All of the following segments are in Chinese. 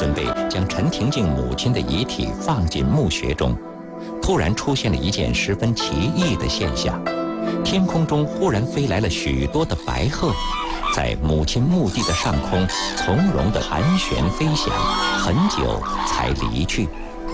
准备将陈廷敬母亲的遗体放进墓穴中，突然出现了一件十分奇异的现象：天空中忽然飞来了许多的白鹤，在母亲墓地的上空从容地盘旋飞翔，很久才离去。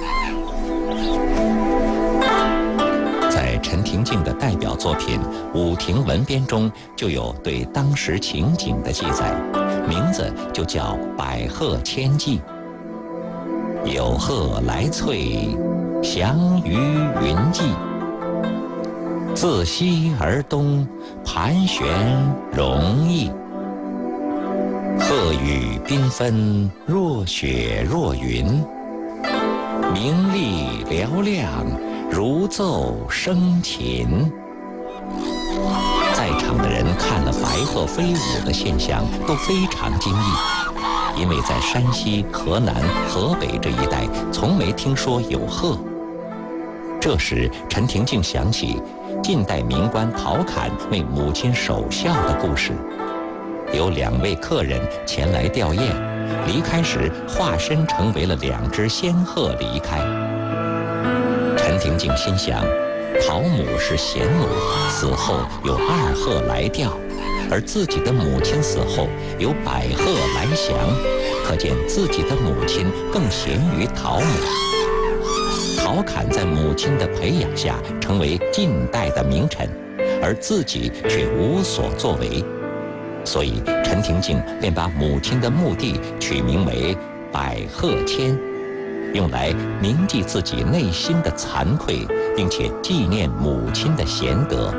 在陈廷敬的代表作品《武亭文编》中，就有对当时情景的记载，名字就叫《百鹤千记》。有鹤来翠，翔于云际。自西而东，盘旋容易。鹤羽缤纷，若雪若云。明丽嘹亮，如奏笙琴。在场的人看了白鹤飞舞的现象，都非常惊异，因为在山西、河南、河北这一带，从没听说有鹤。这时，陈廷敬想起近代名官陶侃为母亲守孝的故事。有2位客人前来吊唁，离开时化身成为了2只仙鹤离开。陈廷敬心想，陶母是贤母，死后有2鹤来吊，而自己的母亲死后有百鹤来降，可见自己的母亲更贤于陶母。陶侃在母亲的培养下成为近代的名臣，而自己却无所作为，所以陈廷敬便把母亲的墓地取名为百鹤千，用来铭记自己内心的惭愧，并且纪念母亲的贤德。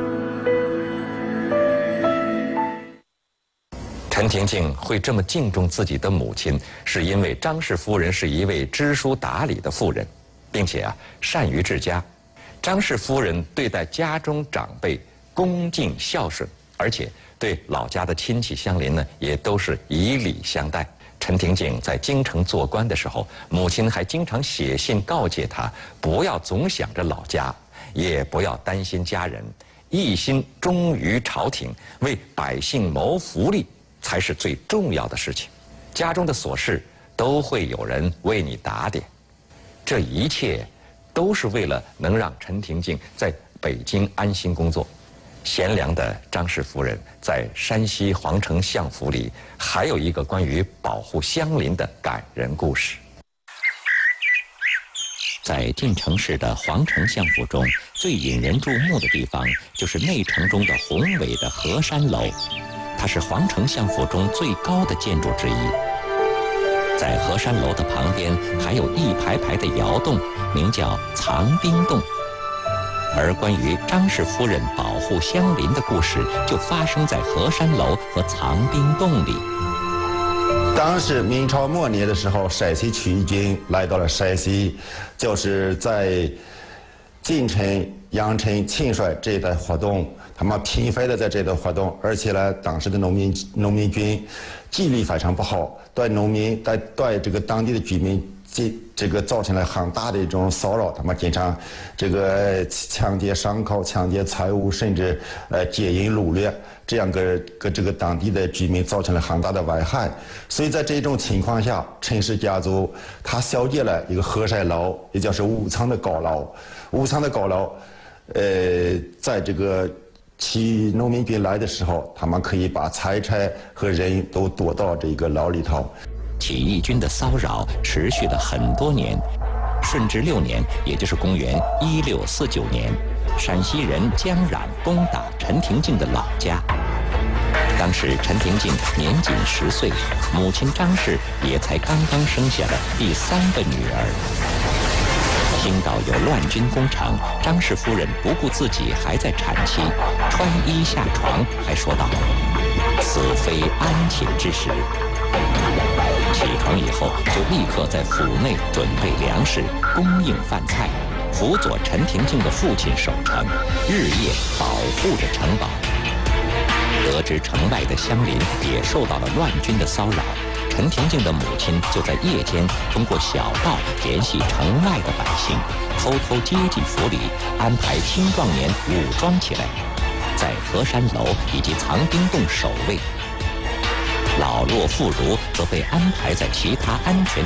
陈廷敬会这么敬重自己的母亲，是因为张氏夫人是一位知书达理的妇人，并且善于治家。张氏夫人对待家中长辈恭敬孝顺，而且对老家的亲戚乡邻呢，也都是以礼相待。陈廷敬在京城做官的时候，母亲还经常写信告诫他，不要总想着老家，也不要担心家人，一心忠于朝廷，为百姓谋福利才是最重要的事情。家中的琐事都会有人为你打点。这一切都是为了能让陈廷敬在北京安心工作。贤良的张氏夫人在山西皇城相府里还有一个关于保护乡邻的感人故事。在晋城市的皇城相府中，最引人注目的地方就是内城中的宏伟的河山楼，它是皇城相府中最高的建筑之一。在河山楼的旁边还有一排排的窑洞，名叫藏兵洞。而关于张氏夫人保护乡邻的故事，就发生在河山楼和藏兵洞里。 当时明朝末年的时候，陕西起义军来到了山西，就是在晋城、阳城、庆帅这一带活动，他们频繁的在这带活动，而且呢，当时的农民军纪律非常不好，对农民对这个当地的居民这个造成了很大的一种骚扰，他们经常这个抢劫牲口、抢劫财物，甚至劫银掳掠，这样给这个当地的居民造成了很大的危害。所以在这种情况下，陈氏家族他修建了一个河山楼，也就是5层的高楼。5层的高楼，在这个起农民军来的时候，他们可以把财产和人都躲到这个楼里头。 起义军的骚扰持续了很多年。顺治6年，也就是公元1649年，陕西人江冉攻打陈廷敬的老家。当时陈廷敬年仅10岁，母亲张氏也才刚刚生下了第3个女儿。听到有乱军攻城，张氏夫人不顾自己还在产期，穿衣下床，还说道：“此非安寝之时。”起床以后，就立刻在府内准备粮食，供应饭菜，辅佐陈廷敬的父亲守城，日夜保护着城堡。得知城外的乡邻也受到了乱军的骚扰，陈廷敬的母亲就在夜间通过小道联系城外的百姓，偷偷接进府里，安排青壮年武装起来，在河山楼以及藏兵洞守卫。老弱妇孺则被安排在其他安全